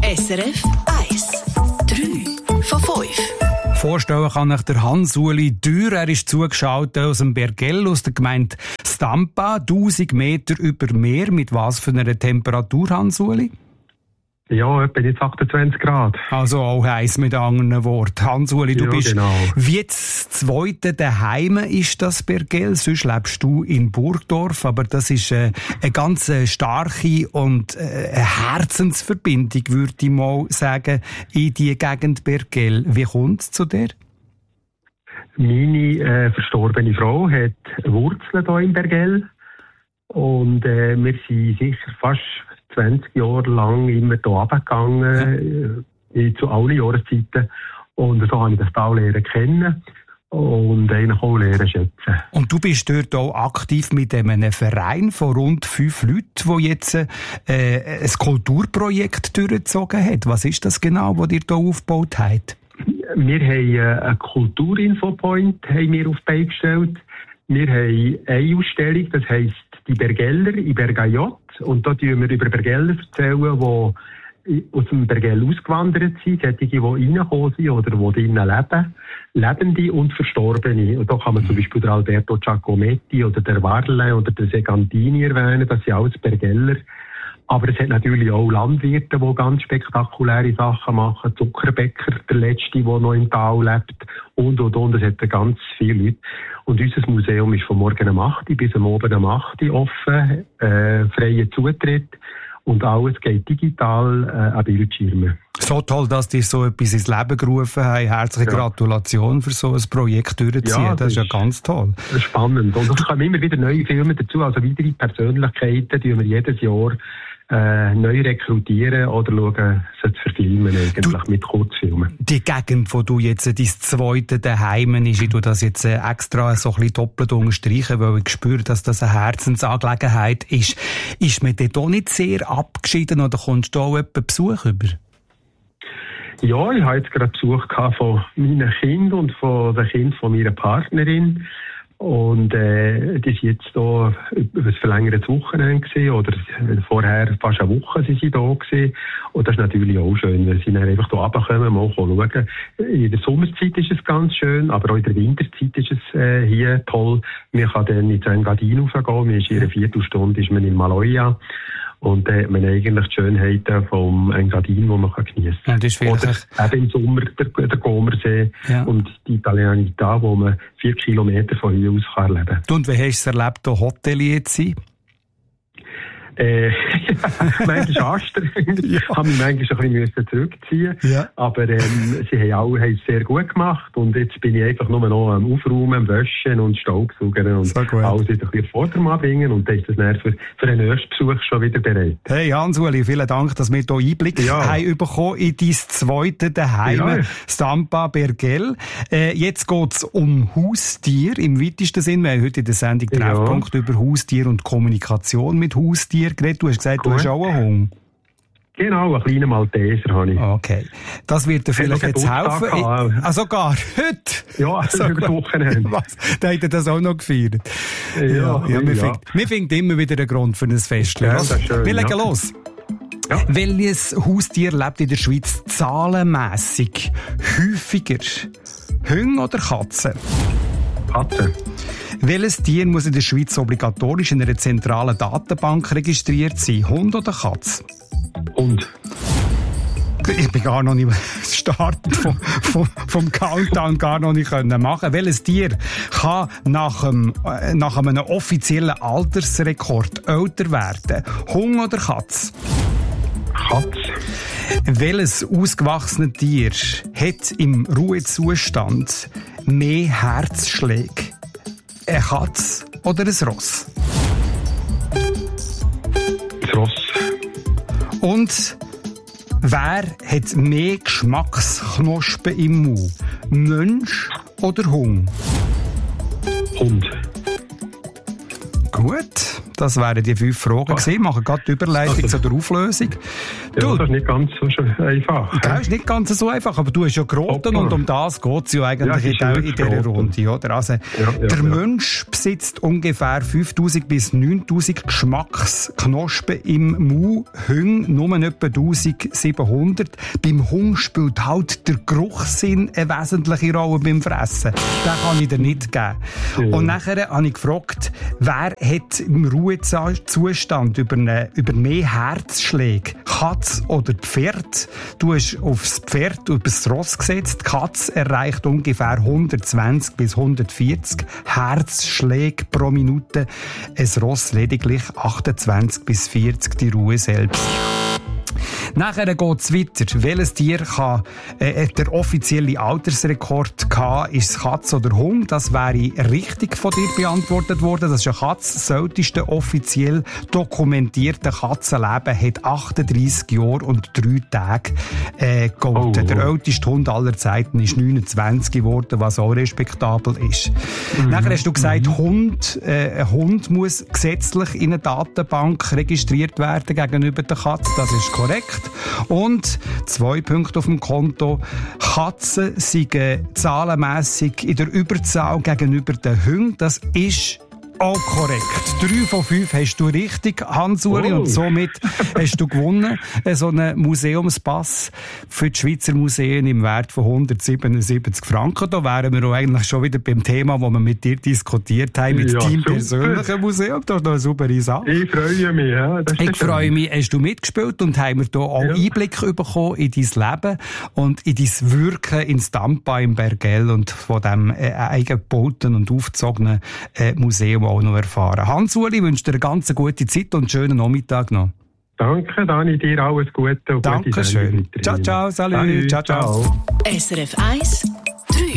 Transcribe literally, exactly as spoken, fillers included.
S R F eins. drei von fünf. Vorstellen kann ich der Hans-Uli Dürr. Er ist zugeschaltet aus dem Bergell, aus der Gemeinde Stampa. tausend Meter über Meer. Mit was für einer Temperatur, Hans-Uli? Ja, etwa jetzt achtundzwanzig Grad. Also auch heiß mit anderen Worten. Hans-Uli, du ja, bist genau. wie das zweite daheim ist das Bergell. Sonst lebst du in Burgdorf, aber das ist äh, eine ganz starke und äh, eine Herzensverbindung, würde ich mal sagen, in die Gegend Bergell. Wie kommt es zu dir? Meine äh, verstorbene Frau hat Wurzeln hier im Bergell und äh, wir sind sicher fast zwanzig Jahre lang immer hier runtergegangen, äh, zu allen Jahreszeiten. Und so habe ich das Tal lernen kennen und eigentlich auch lernen schätzen. Und du bist dort auch aktiv mit einem Verein von rund fünf Leuten, der jetzt äh, ein Kulturprojekt durchgezogen hat. Was ist das genau, was ihr hier aufgebaut habt? Wir haben äh, einen Kulturinfopoint haben wir auf die Beine gestellt. Wir haben eine Ausstellung, das heisst «Die Bergeller» in Bergajot. Und da erzählen wir über Bergeller, erzählen, die aus dem Bergell ausgewandert sind, solche, die reingekommen sind oder die drinnen leben, Lebende und Verstorbene. Und da kann man zum Beispiel der Alberto Giacometti oder der Varle oder der Segantini erwähnen, das sind alles Bergeller. Aber es hat natürlich auch Landwirte, die ganz spektakuläre Sachen machen. Zuckerbäcker, der Letzte, der noch im Tal lebt. Und, und, und. Es hat ganz viele Leute. Und unser Museum ist von morgen um acht Uhr bis am Abend um acht Uhr offen. Äh, freier Zutritt. Und alles geht digital äh, an Bildschirmen. So toll, dass die so etwas ins Leben gerufen haben. Herzliche ja. Gratulation für so ein Projekt durchzuziehen. Ja, das, das ist ja ganz toll. Spannend. Und es kommen immer wieder neue Filme dazu. Also weitere Persönlichkeiten, die wir jedes Jahr äh, neu rekrutieren oder schauen, sie zu verfilmen, eigentlich du, mit Kurzfilmen. Die Gegend, wo du jetzt dein zweite daheim ist, ich tue das jetzt extra so ein bisschen doppelt unterstreichen, weil ich spüre, dass das eine Herzensangelegenheit ist. Ist man dort auch nicht sehr abgeschieden oder kommst du auch jemanden Besuch über? Ja, ich hatte jetzt gerade Besuch von meinen Kindern und von den Kindern von meiner Partnerin. Und äh, die sind jetzt hier über ein verlängertes Wochenende gewesen, oder vorher fast eine Woche sind sie da gewesen. Und das ist natürlich auch schön, wenn sie dann einfach hier runterkommen, mal schauen. In der Sommerzeit ist es ganz schön, aber auch in der Winterzeit ist es äh, hier toll. Man kann dann in Engadin raufgehen, man ist in einer Viertelstunde ist man in Maloja. Und da hat man eigentlich die Schönheiten vom Engadin, die man geniessen kann. Ja, oder eben im Sommer der, der Comersee ja. und die Italianità, wo man vier Kilometer von hier aus kann erleben kann. Und wie hast du es erlebt, hier Hotelier zu sein? Äh, manchmal Aster. ja. Habe mich manchmal ein bisschen zurückziehen. Ja. Aber ähm, sie haben alle haben es sehr gut gemacht. Und jetzt bin ich einfach nur noch am Aufräumen, am Waschen und Staubsaugern und so alles wieder ein bisschen Vordermann bringen. Und dann ist das dann für, für den ersten Besuch schon wieder bereit. Hey Hans-Uli, vielen Dank, dass wir hier Einblick ja. haben bekommen in dein zweite daheim, ja. Stampa Bergell. Äh, jetzt geht es um Haustier im weitesten Sinn. Wir haben heute in der Sendung ja. Treffpunkt über Haustier und Kommunikation mit Haustier geredet. Du hast gesagt, cool. Du hast auch einen Hund. Genau, einen kleinen Malteser habe ich. Okay. Das wird dir vielleicht jetzt helfen. Ich, ah, sogar heute? Ja, sogar über Wochenende. Was? Da hat er das auch noch gefeiert. Ja, ja, ja, wir, ja. Finden, wir finden immer wieder einen Grund für ein Fest. Ja, das ist schön, wir legen ja. los. Ja. Welches Haustier lebt in der Schweiz zahlenmässig häufiger? Hunde oder Katzen? Katzen. Welches Tier muss in der Schweiz obligatorisch in einer zentralen Datenbank registriert sein? Hund oder Katz? Hund. Ich bin gar noch nicht Start vom, vom, vom Countdown gar noch nicht können machen. Welches Tier kann nach einem, äh, nach einem offiziellen Altersrekord älter werden? Hund oder Katz? Katz. Welches ausgewachsene Tier hat im Ruhezustand mehr Herzschläge? Eine Katze oder ein Ross? Das Ross. Und wer hat mehr Geschmacksknospen im Mund? Mensch oder Hund? Hund. Gut. Das wären die fünf Fragen gewesen. Wir machen gerade die Überleitung also, zu der Auflösung. Du, ja, das ist nicht ganz so einfach. Das ist nicht ganz so einfach, aber du hast ja geraten und um das geht es ja eigentlich ja, in dieser Runde. Oder? Also, ja, ja, der ja. Mensch besitzt ungefähr fünftausend bis neuntausend Geschmacksknospen im Mund, Hung nur etwa eintausendsiebenhundert. Beim Hung spielt halt der Geruchssinn eine wesentliche Rolle beim Fressen. Den kann ich dir nicht geben. Ja. Und nachher habe ich gefragt, wer hat im Ruhezustand über, eine, über mehr Herzschläge, Katz oder Pferd? Du hast aufs Pferd, über das Ross gesetzt. Die Katze erreicht ungefähr hundertzwanzig bis hundertvierzig Herzschläge pro Minute. Ein Ross lediglich achtundzwanzig bis vierzig, die Ruhe selbst. Nachher geht es weiter. Welches Tier kann, äh, der offizielle Altersrekord gehabt? Ist es Katz oder Hund? Das wäre richtig von dir beantwortet worden. Das ist eine Katze. Das älteste offiziell dokumentierte Katzenleben hat achtunddreissig Jahre und drei Tage äh, gegolten. Oh. Der älteste Hund aller Zeiten ist neunundzwanzig geworden, was auch respektabel ist. Mhm. Nachher hast du gesagt, mhm. Hund, äh, ein Hund muss gesetzlich in eine Datenbank registriert werden gegenüber der Katze. Das ist korrekt. Und zwei Punkte auf dem Konto. Katzen sind zahlenmässig in der Überzahl gegenüber den Hunden. Das ist auch korrekt. Drei von fünf hast du richtig, Hans-Uli, oh. Und somit hast du gewonnen. So einen Museumspass für die Schweizer Museen im Wert von hundertsiebenundsiebzig Franken. Da wären wir auch eigentlich schon wieder beim Thema, das wir mit dir diskutiert haben, mit ja, deinem super. persönlichen Museum. Das ist noch eine super Sache. Ich freue mich. Ja, das ich freue mich. Hast du mitgespielt und haben wir hier auch ja. Einblick bekommen in dein Leben und in dein Wirken in Stampa im Bergell und von diesem äh, eigengebauten und aufgezogenen äh, Museum auch noch erfahren. Hans-Uli, wünsche dir eine ganz gute Zeit und einen schönen Nachmittag noch. Danke, Dani, dir alles Gute. Und Dankeschön. Ciao, ciao, salut. Ciao, ciao. S R F eins